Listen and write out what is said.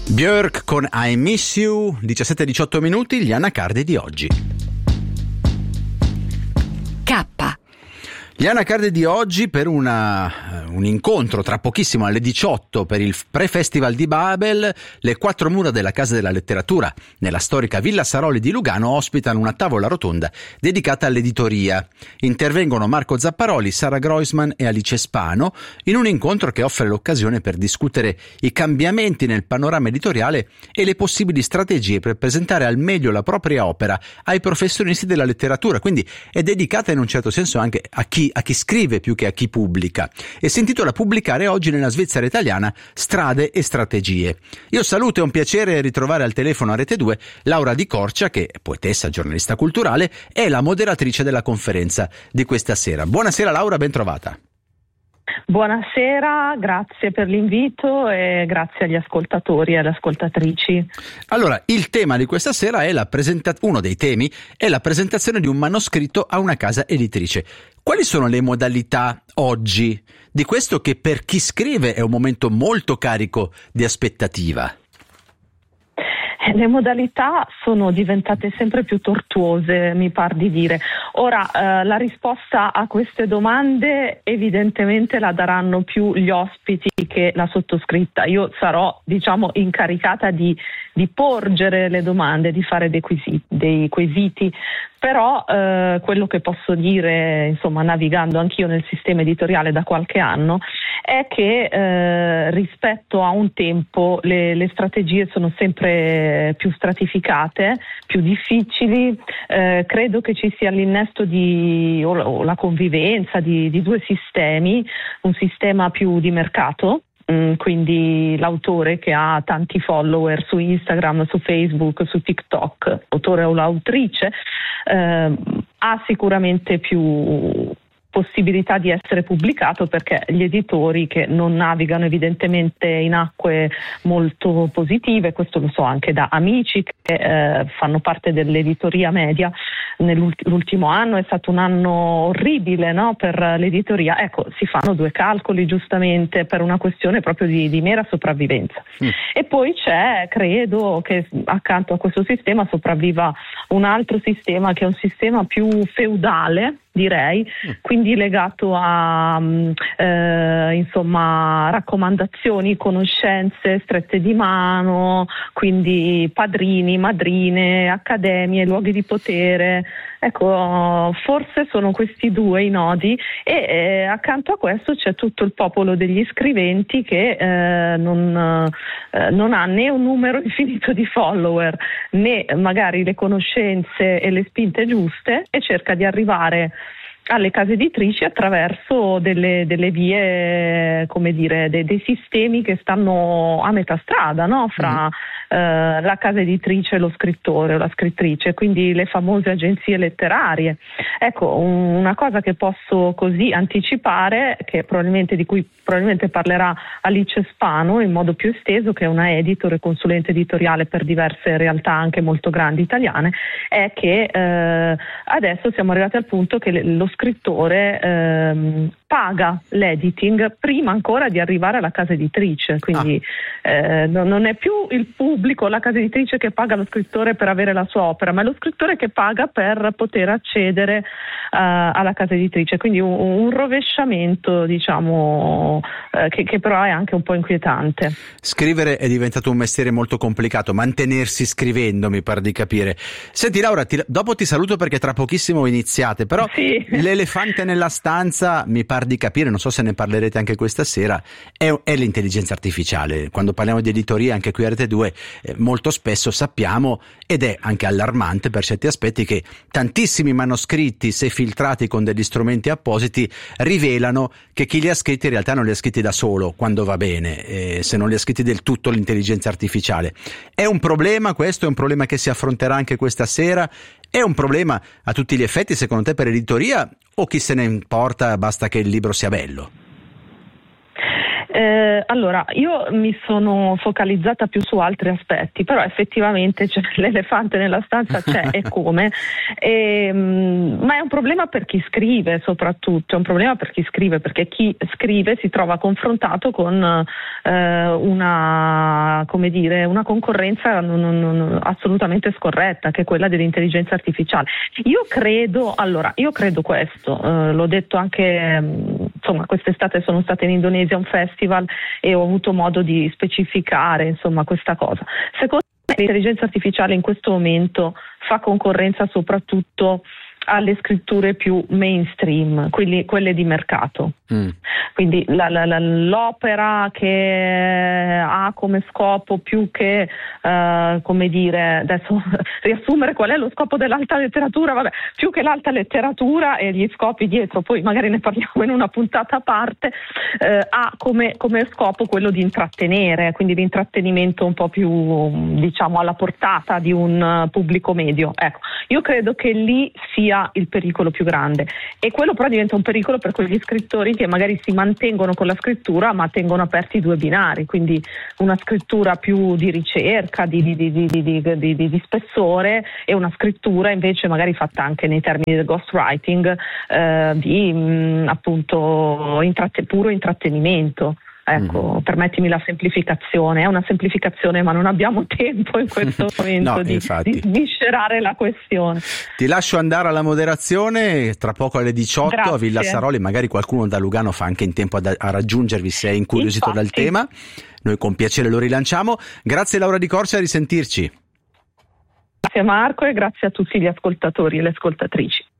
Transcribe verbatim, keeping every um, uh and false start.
Björk con I Miss You, diciassette e diciotto minuti, gli anacardi di oggi. K. Gli anacardi di oggi per una, un incontro tra pochissimo alle diciotto per il pre-festival di Babel. Le quattro mura della Casa della Letteratura nella storica Villa Saroli di Lugano ospitano una tavola rotonda dedicata all'editoria. Intervengono Marco Zapparoli, Sara Groisman e Alice Spano in un incontro che offre l'occasione per discutere i cambiamenti nel panorama editoriale e le possibili strategie per presentare al meglio la propria opera ai professionisti della letteratura. Quindi è dedicata in un certo senso anche a chi a chi scrive più che a chi pubblica, e si intitola Pubblicare oggi nella Svizzera italiana, strade e strategie. Io saluto, è un piacere ritrovare al telefono a Rete due Laura Di Corcia, che è poetessa, giornalista culturale, è la moderatrice della conferenza di questa sera. Buonasera Laura, ben trovata. Buonasera, grazie per l'invito e grazie agli ascoltatori e alle ascoltatrici. Allora, il tema di questa sera è la presenta- uno dei temi è la presentazione di un manoscritto a una casa editrice. Quali sono le modalità oggi di questo che per chi scrive è un momento molto carico di aspettativa? Le modalità sono diventate sempre più tortuose, mi par di dire. Ora, eh, la risposta a queste domande evidentemente la daranno più gli ospiti che la sottoscritta. Io sarò, diciamo, incaricata di, di porgere le domande, di fare dei quesiti, dei quesiti. Però eh, quello che posso dire, insomma, navigando anch'io nel sistema editoriale da qualche anno, è che eh, rispetto a un tempo le, le strategie sono sempre più stratificate, più difficili. Eh, credo che ci sia l'innesto di o, o la convivenza di, di due sistemi, un sistema più di mercato, quindi l'autore che ha tanti follower su Instagram, su Facebook, su TikTok, autore o l'autrice, eh, ha sicuramente più possibilità di essere pubblicato, perché gli editori che non navigano evidentemente in acque molto positive, questo lo so anche da amici che eh, fanno parte dell'editoria media, nell'ultimo anno è stato un anno orribile, no, per l'editoria. Ecco, si fanno due calcoli giustamente per una questione proprio di, di mera sopravvivenza. Mm. E poi c'è, credo che accanto a questo sistema sopravviva un altro sistema che è un sistema più feudale, direi, quindi legato a eh, insomma raccomandazioni, conoscenze strette di mano, quindi padrini, madrine, accademie, luoghi di potere. Ecco, forse sono questi due i nodi, e eh, accanto a questo c'è tutto il popolo degli scriventi che eh, non, eh, non ha né un numero infinito di follower né magari le conoscenze e le spinte giuste, e cerca di arrivare alle case editrici attraverso delle, delle vie, come dire, dei, dei sistemi che stanno a metà strada, no? Fra mm. eh, la casa editrice e lo scrittore o la scrittrice, quindi le famose agenzie letterarie. Ecco, un, una cosa che posso così anticipare, che probabilmente di cui probabilmente parlerà Alice Spano in modo più esteso, che è una editor e consulente editoriale per diverse realtà anche molto grandi italiane, è che eh, adesso siamo arrivati al punto che lo scrittore ehm, paga l'editing prima ancora di arrivare alla casa editrice, quindi ah. eh, non, non è più il pubblico, la casa editrice che paga lo scrittore per avere la sua opera, ma è lo scrittore che paga per poter accedere uh, alla casa editrice, quindi un, un rovesciamento, diciamo, eh, che, che però è anche un po' inquietante. Scrivere è diventato un mestiere molto complicato, mantenersi scrivendo mi pare di capire. Senti Laura, ti, dopo ti saluto perché tra pochissimo iniziate, però sì. L'elefante nella stanza, mi pare di capire, non so se ne parlerete anche questa sera, è, è l'intelligenza artificiale. Quando parliamo di editoria anche qui a Rete due eh, molto spesso sappiamo, ed è anche allarmante per certi aspetti, che tantissimi manoscritti, se filtrati con degli strumenti appositi, rivelano che chi li ha scritti in realtà non li ha scritti da solo quando va bene, eh, se non li ha scritti del tutto l'intelligenza artificiale. È un problema questo? È un problema che si affronterà anche questa sera? È un problema a tutti gli effetti secondo te per editoria, o chi se ne importa, basta che il libro sia bello? Eh, allora, io mi sono focalizzata più su altri aspetti, però effettivamente c'è l'elefante nella stanza, c'è e come, e, mh, ma è un problema per chi scrive soprattutto, è un problema per chi scrive, perché chi scrive si trova confrontato con eh, una, come dire, una concorrenza non, non, non, assolutamente scorretta, che è quella dell'intelligenza artificiale. Io credo, allora, io credo questo, eh, l'ho detto anche, mh, insomma, quest'estate sono stata in Indonesia a un festival e ho avuto modo di specificare, insomma, questa cosa. Secondo me l'intelligenza artificiale in questo momento fa concorrenza soprattutto alle scritture più mainstream, quindi quelle di mercato. Mm. Quindi la, la, la, l'opera che ha come scopo più che, uh, come dire, adesso riassumere qual è lo scopo dell'alta letteratura, vabbè, più che l'alta letteratura e gli scopi dietro, poi magari ne parliamo in una puntata a parte, uh, ha come, come scopo quello di intrattenere, quindi l'intrattenimento un po' più, diciamo, alla portata di un pubblico medio. Ecco, io credo che lì sia il pericolo più grande, e quello però diventa un pericolo per quegli scrittori che magari si mantengono con la scrittura ma tengono aperti i due binari, quindi una scrittura più di ricerca, di, di, di, di, di, di, di, di spessore, e una scrittura invece magari fatta anche nei termini del ghostwriting, eh, di mh, appunto intratte- puro intrattenimento. Ecco, mm. permettimi la semplificazione, è una semplificazione, ma non abbiamo tempo in questo momento no, di, di sviscerare la questione. Ti lascio andare alla moderazione, tra poco alle diciotto. Grazie. A Villa Saroli, magari qualcuno da Lugano fa anche in tempo a, a raggiungervi se è incuriosito Infatti. dal tema. Noi con piacere lo rilanciamo. Grazie Laura Di Corsi, a risentirci. Grazie Marco, e grazie a tutti gli ascoltatori e le ascoltatrici.